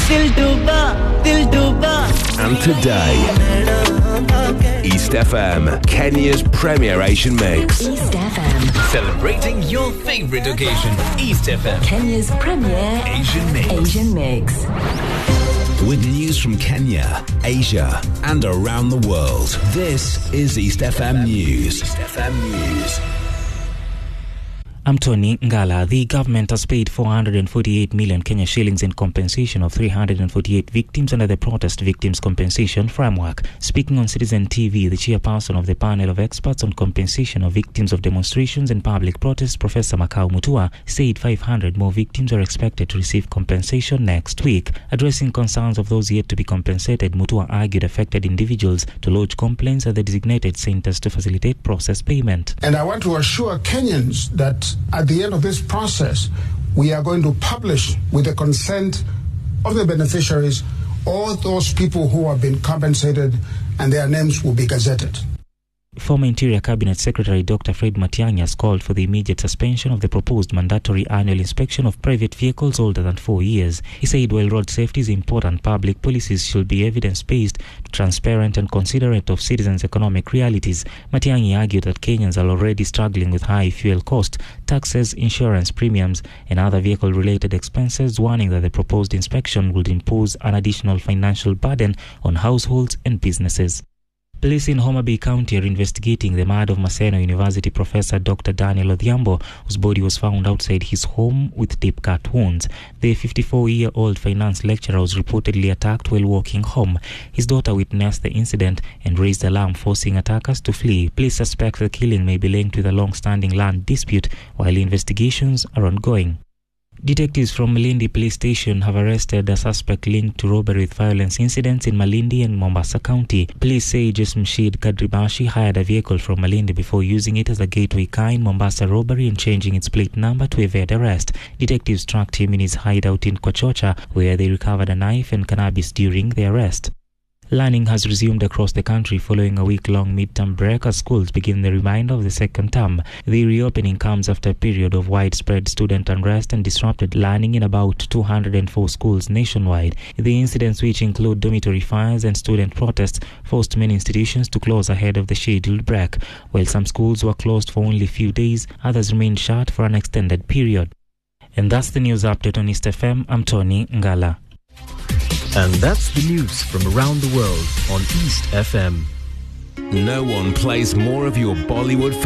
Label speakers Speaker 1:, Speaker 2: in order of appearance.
Speaker 1: And today, East FM, Kenya's premier Asian mix.
Speaker 2: East FM.
Speaker 3: Celebrating your favorite occasion. East FM.
Speaker 2: Kenya's premier
Speaker 3: Asian mix.
Speaker 2: Asian mix.
Speaker 1: With news from Kenya, Asia, and around the world. This is East FM News. East FM News.
Speaker 4: I'm Tony Ngala. The government has paid 448 million Kenya shillings in compensation of 348 victims under the Protest Victims Compensation Framework. Speaking on Citizen TV, the chairperson of the panel of experts on compensation of victims of demonstrations and public protests, Professor Makau Mutua, said 500 more victims are expected to receive compensation next week. Addressing concerns of those yet to be compensated, Mutua argued affected individuals to lodge complaints at the designated centers to facilitate process payment.
Speaker 5: And I want to assure Kenyans that at the end of this process, we are going to publish, with the consent of the beneficiaries, all those people who have been compensated, and their names will be gazetted.
Speaker 4: Former Interior Cabinet Secretary Dr. Fred Matiang'i has called for the immediate suspension of the proposed mandatory annual inspection of private vehicles older than 4 years. He said while road safety is important, public policies should be evidence-based, transparent and considerate of citizens' economic realities. Matiang'i argued that Kenyans are already struggling with high fuel costs, taxes, insurance premiums and other vehicle-related expenses, warning that the proposed inspection would impose an additional financial burden on households and businesses. Police in Homa Bay County are investigating the murder of Maseno University professor Dr. Daniel Odhiambo, whose body was found outside his home with deep cut wounds. The 54-year-old finance lecturer was reportedly attacked while walking home. His daughter witnessed the incident and raised alarm, forcing attackers to flee. Police suspect the killing may be linked with a long-standing land dispute, while investigations are ongoing. Detectives from Malindi Police Station have arrested a suspect linked to robbery with violence incidents in Malindi and Mombasa County. Police say Jesmshid Kadribashi hired a vehicle from Malindi before using it as a gateway car in Mombasa robbery and changing its plate number to evade arrest. Detectives tracked him in his hideout in Kochocha, where they recovered a knife and cannabis during the arrest. Learning has resumed across the country following a week-long midterm break as schools begin the remainder of the second term. The reopening comes after a period of widespread student unrest and disrupted learning in about 204 schools nationwide. The incidents, which include dormitory fires and student protests, forced many institutions to close ahead of the scheduled break. While some schools were closed for only a few days, others remained shut for an extended period. And that's the news update on East FM. I'm Tony Ngala.
Speaker 3: And that's the news from around the world on East FM.
Speaker 1: No one plays more of your Bollywood